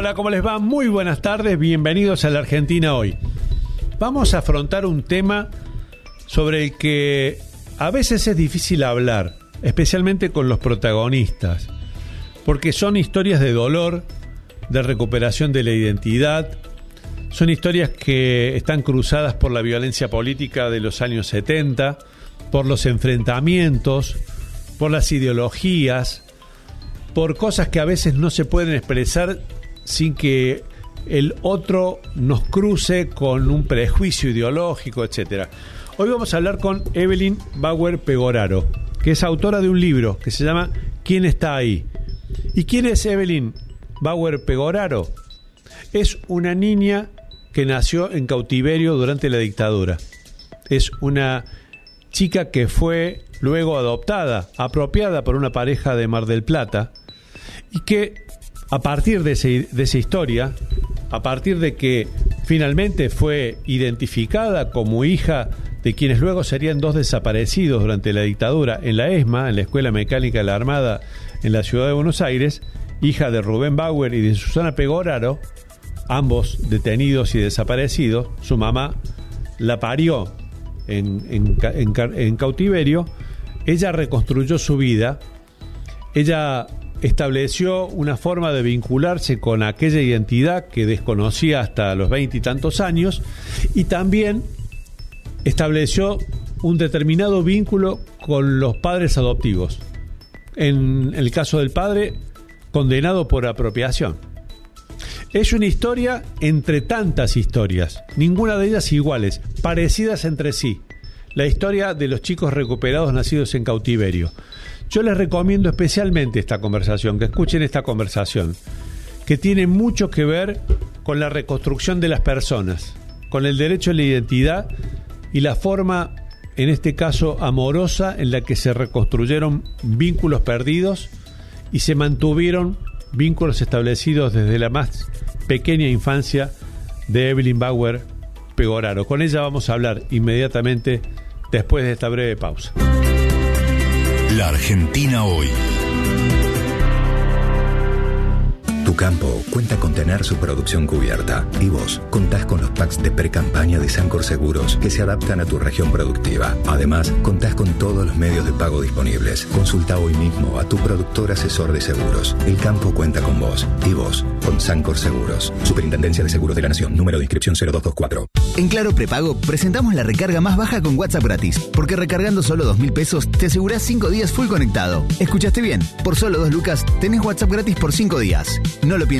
Hola, ¿cómo les va? Muy buenas tardes, bienvenidos a la Argentina Hoy. Vamos a afrontar un tema sobre el que a veces es difícil hablar, especialmente con los protagonistas, porque son historias de dolor, de recuperación de la identidad, son historias que están cruzadas por la violencia política de los años 70, por los enfrentamientos, por las ideologías, por cosas que a veces no se pueden expresar sin que el otro nos cruce con un prejuicio ideológico, etc. Hoy vamos a hablar con Evelyn Bauer Pegoraro, que es autora de un libro que se llama ¿Quién está ahí? ¿Y quién es Evelyn Bauer Pegoraro? Es una niña que nació en cautiverio durante la dictadura. Es una chica que fue luego adoptada, apropiada por una pareja de Mar del Plata, y que a partir de esa historia, a partir de que finalmente fue identificada como hija de quienes luego serían dos desaparecidos durante la dictadura en la ESMA, en la Escuela Mecánica de la Armada en la ciudad de Buenos Aires, hija de Rubén Bauer y de Susana Pegoraro, ambos detenidos y desaparecidos. Su mamá la parió en cautiverio. Ella reconstruyó su vida. Ella estableció una forma de vincularse con aquella identidad que desconocía hasta los 20 y tantos años, y también estableció un determinado vínculo con los padres adoptivos. En el caso del padre, condenado por apropiación. Es una historia entre tantas historias, ninguna de ellas iguales, parecidas entre sí. La historia de los chicos recuperados nacidos en cautiverio. Yo les recomiendo especialmente esta conversación, que escuchen esta conversación, que tiene mucho que ver con la reconstrucción de las personas, con el derecho a la identidad y la forma, en este caso amorosa, en la que se reconstruyeron vínculos perdidos y se mantuvieron vínculos establecidos desde la más pequeña infancia de Evelyn Bauer Pegoraro. Con ella vamos a hablar inmediatamente después de esta breve pausa. La Argentina Hoy. Tu campo cuenta con tener su producción cubierta, y vos contás con los packs de pre-campaña de Sancor Seguros que se adaptan a tu región productiva. Además, contás con todos los medios de pago disponibles. Consulta hoy mismo a tu productor asesor de seguros. El campo cuenta con vos, y vos con Sancor Seguros. Superintendencia de Seguros de la Nación, número de inscripción 0224. En Claro Prepago presentamos la recarga más baja con WhatsApp gratis, porque recargando solo 2.000 pesos te asegurás 5 días full conectado. ¿Escuchaste bien? Por solo 2 lucas tenés WhatsApp gratis por 5 días. No lo pienses